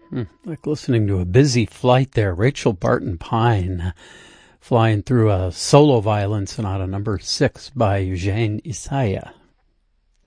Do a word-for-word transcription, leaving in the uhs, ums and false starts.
Hmm. Like listening to a busy flight there. Rachel Barton Pine flying through a solo violin sonata number six by Eugene Isaiah.